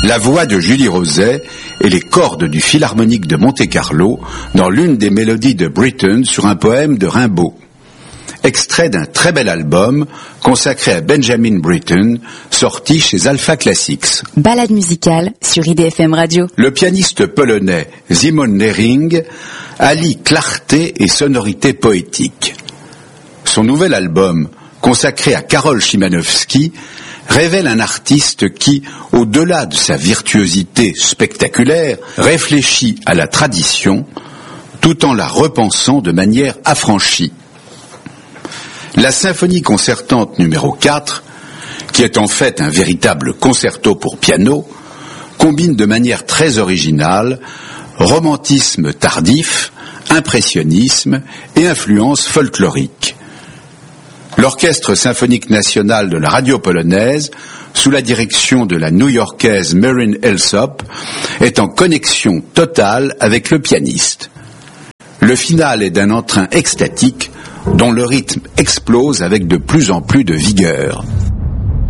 La voix de Julie Roset et les cordes du Philharmonique de Monte-Carlo dans l'une des mélodies de Britten sur un poème de Rimbaud. Extrait d'un très bel album consacré à Benjamin Britten, sorti chez Alpha Classics. Balade musicale sur IDFM Radio. Le pianiste polonais Szymon Nering allie clarté et sonorité poétique. Son nouvel album, consacré à Karol Szymanowski, révèle un artiste qui, au-delà de sa virtuosité spectaculaire, réfléchit à la tradition tout en la repensant de manière affranchie. La symphonie concertante numéro 4, qui est en fait un véritable concerto pour piano, combine de manière très originale romantisme tardif, impressionnisme et influence folklorique. L'Orchestre symphonique national de la radio polonaise, sous la direction de la New-Yorkaise Marin Alsop, est en connexion totale avec le pianiste. Le final est d'un entrain extatique dont le rythme explose avec de plus en plus de vigueur.